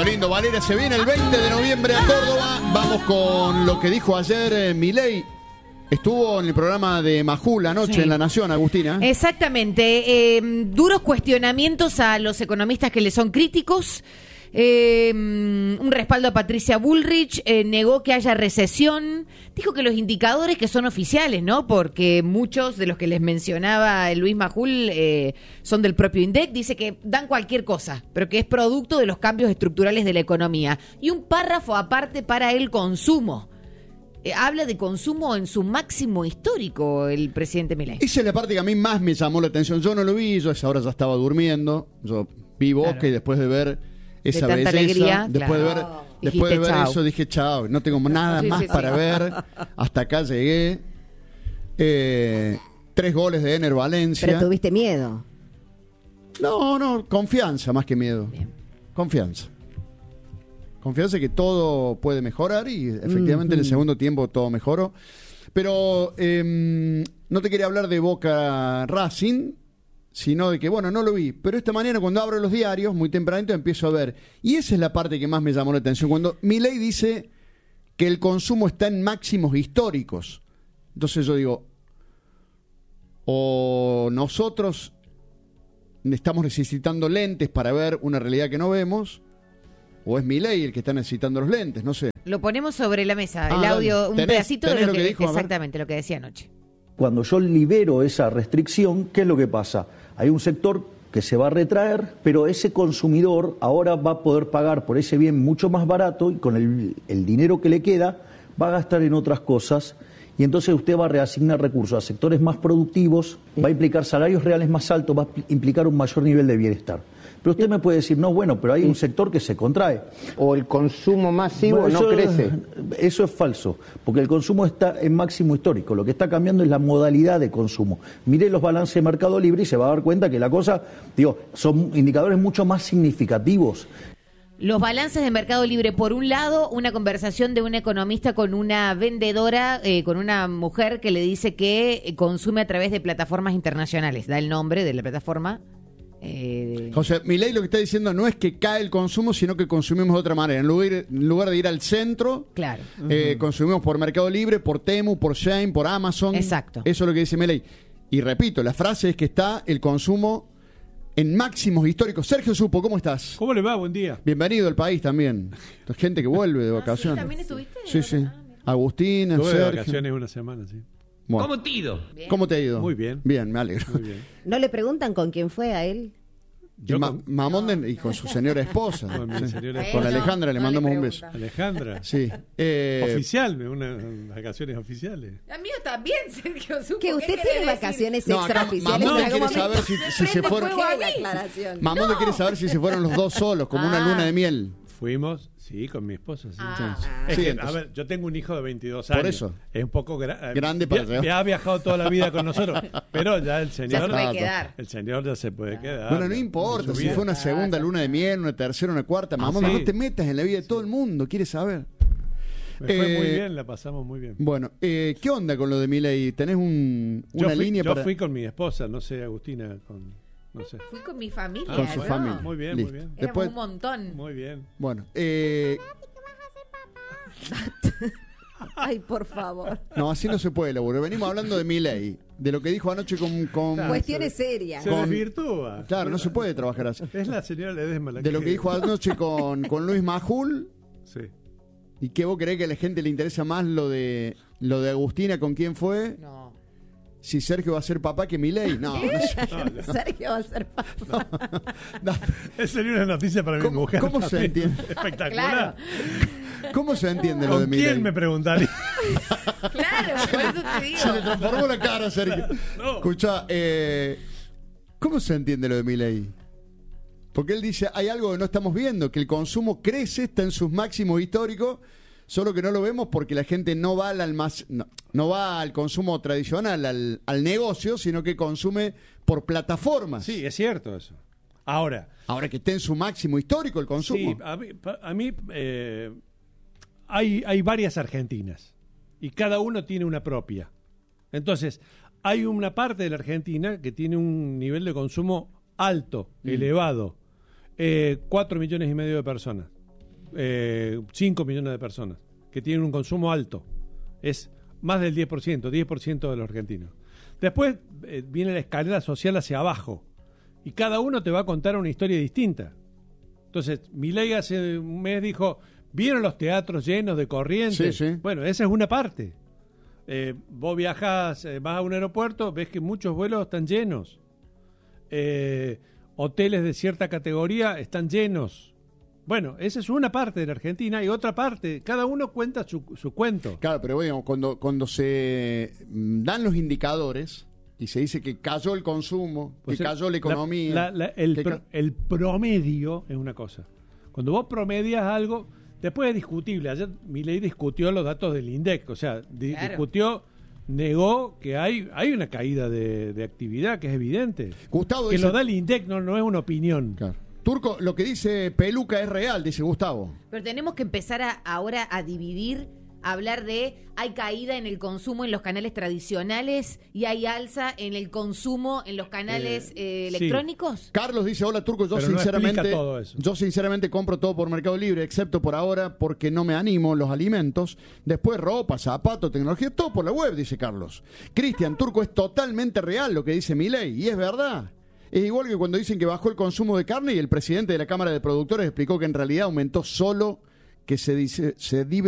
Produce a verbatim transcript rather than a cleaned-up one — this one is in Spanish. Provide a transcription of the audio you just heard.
lindo, lindo. Valeria, se viene el veinte de noviembre a Córdoba. Vamos con lo que dijo ayer eh, Milei. Estuvo en el programa de Majul anoche, sí, en La Nación, Agustina. Exactamente. Eh, duros cuestionamientos a los economistas que le son críticos. Eh, un respaldo a Patricia Bullrich, eh, negó que haya recesión, dijo que los indicadores que son oficiales, ¿no? Porque muchos de los que les mencionaba Luis Majul eh, son del propio INDEC, dice que dan cualquier cosa, pero que es producto de los cambios estructurales de la economía. Y un párrafo aparte para el consumo. Eh, habla de consumo en su máximo histórico el presidente Milei. Esa es la parte que a mí más me llamó la atención. Yo no lo vi, yo a esa hora ya estaba durmiendo. Yo vi Boca, claro, y después de ver esa de tanta belleza, alegría, después claro, de ver, después de ver chao. eso dije chao, no tengo nada sí, más sí, para sí. ver. Hasta acá llegué. Eh, tres goles de Ener Valencia. Pero tuviste miedo. No, no, confianza más que miedo. Bien. Confianza. Confianza que todo puede mejorar y efectivamente mm-hmm. en el segundo tiempo todo mejoró. Pero eh, no te quería hablar de Boca Racing, sino de que, bueno, no lo vi. Pero esta mañana cuando abro los diarios, muy tempranito, empiezo a ver. Y esa es la parte que más me llamó la atención. Cuando Milei dice que el consumo está en máximos históricos. Entonces yo digo, o nosotros estamos necesitando lentes para ver una realidad que no vemos, o es Milei el que está necesitando los lentes, no sé. Lo ponemos sobre la mesa, el ah, audio, dale. un ¿Tenés, pedacito de lo, lo que, que dijo, exactamente lo que decía anoche. Cuando yo libero esa restricción, ¿qué es lo que pasa? Hay un sector que se va a retraer, pero ese consumidor ahora va a poder pagar por ese bien mucho más barato y con el, el dinero que le queda va a gastar en otras cosas y entonces usted va a reasignar recursos a sectores más productivos, va a implicar salarios reales más altos, va a implicar un mayor nivel de bienestar. Pero usted me puede decir, no, bueno, pero hay un sector que se contrae. O el consumo masivo bueno, eso, no crece. Eso es falso, porque el consumo está en máximo histórico. Lo que está cambiando es la modalidad de consumo. Mire los balances de Mercado Libre y se va a dar cuenta que la cosa, digo, son indicadores mucho más significativos. Los balances de Mercado Libre, por un lado, una conversación de un economista con una vendedora, eh, con una mujer que le dice que consume a través de plataformas internacionales. Da el nombre de la plataforma. Eh... O sea, Milei lo que está diciendo no es que cae el consumo, sino que consumimos de otra manera. En lugar, en lugar de ir al centro, claro, eh, uh-huh. consumimos por Mercado Libre, por Temu, por Shein, por Amazon. Exacto. Eso es lo que dice Milei. Y repito, la frase es que está el consumo en máximos históricos. Sergio Supo, ¿cómo estás? ¿Cómo le va? Buen día. Bienvenido al país también. Gente que vuelve de vacaciones. ¿Ah, sí? ¿También estuviste? Sí, sí. Agustina, Tuve Sergio. de vacaciones una semana, sí. Bueno. ¿Cómo te ha ido? Bien. ¿Cómo te ha ido? Muy bien. Bien, me alegro. Muy bien. ¿No le preguntan con quién fue a él? Yo Ma- con... Mamón de... y con su señora esposa. Con, mi señora esposa. Con Alejandra le no mandamos le un beso. Alejandra. Sí. Eh... Oficial, unas vacaciones oficiales. A mí también, Sergio Supo. Que usted tiene vacaciones no, extraoficiales. Mamón en quiere algún saber si, si se fueron. Mamón no. quiere saber si se fueron los dos solos, como ah. una luna de miel. Fuimos, sí, con mi esposa. Sí. Ah. Es sí, que, entonces. a ver, yo tengo un hijo de veintidós años. Por eso. Es un poco gra- grande para ya, ya ha viajado toda la vida con nosotros, pero ya el señor ya se puede quedar. El señor ya se puede quedar. Bueno, no importa si fue una segunda luna de miel, una tercera, una cuarta. Mamón, ah, sí. no te metas en la vida de todo el mundo, quiere saber. Me fue eh, muy bien, la pasamos muy bien. Bueno, eh, ¿qué onda con lo de Milei? ¿Tenés un, una yo fui, línea yo para...? Yo fui con mi esposa, no sé, Agustina, con... No sé. Fui con mi familia. Ah, con su ¿no? familia. Muy bien, Listo. muy bien. Éramos Después, un montón. Muy bien. Bueno, eh... Ay, por favor. No, así no se puede laburar. Venimos hablando de Milei, de lo que dijo anoche con... con... Claro, cuestiones serias. Se con... desvirtúa. Claro, no se puede trabajar así. Es la señora Ledesma la De que... lo que dijo anoche con, con Luis Majul. Sí. ¿Y qué vos creés que a la gente le interesa más lo de lo de Agustina con quién fue? No. Si Sergio va a ser papá que Milei. No, no, no, no. Sergio va a ser papá. No, no. Esa sería una noticia para mi ¿Cómo, mujer. ¿Cómo se entiende? Espectacular. Claro. ¿Cómo se entiende lo de ¿Con Milei? quién me preguntaría? Claro, por eso te digo. Se le transformó la cara, Sergio. No. Escuchá, eh, ¿cómo se entiende lo de Milei? Porque él dice, hay algo que no estamos viendo, que el consumo crece, está en sus máximos históricos, solo que no lo vemos porque la gente no va al almac- no, no va al consumo tradicional, al, al negocio, sino que consume por plataformas. Sí, es cierto eso. Ahora, Ahora que esté en su máximo histórico el consumo. Sí, a mí, a mí eh, hay, hay varias Argentinas y cada uno tiene una propia. Entonces, hay una parte de la Argentina que tiene un nivel de consumo alto, mm. elevado, eh, cuatro millones y medio de personas. eh, cinco millones de personas que tienen un consumo alto. Es más del diez por ciento, diez por ciento de los argentinos. Después eh, viene la escalera social hacia abajo y cada uno te va a contar una historia distinta. Entonces, Milei hace un mes dijo, ¿vieron los teatros llenos de Corrientes? Sí, sí. Bueno, esa es una parte. Eh, vos viajás, eh, vas a un aeropuerto, ves que muchos vuelos están llenos. Eh, hoteles de cierta categoría están llenos. Bueno, esa es una parte de la Argentina y otra parte, cada uno cuenta su, su cuento. Claro, pero bueno, cuando, cuando se mm, dan los indicadores y se dice que cayó el consumo, Pues que el- cayó la economía... la- la- el, que pro- ca- el promedio es una cosa. Cuando vos promedias algo, después es discutible. Ayer Milei discutió los datos del INDEC, o sea, di- Claro. discutió, negó que hay, hay una caída de, de actividad que es evidente. Gustavo Que dice- lo da el INDEC, no, no es una opinión. Claro. Turco, lo que dice Peluca es real, dice Gustavo. Pero tenemos que empezar a, ahora a dividir, a hablar de hay caída en el consumo en los canales tradicionales y hay alza en el consumo en los canales eh, sí. electrónicos. Carlos dice, hola Turco, yo Pero no sinceramente explica todo eso. yo sinceramente compro todo por Mercado Libre, excepto por ahora porque no me animo los alimentos, después ropa, zapatos, tecnología, todo por la web, dice Carlos. Cristian, Turco, es totalmente real lo que dice Milei, y es verdad. Es igual que cuando dicen que bajó el consumo de carne y el presidente de la Cámara de Productores explicó que en realidad aumentó solo que se dice se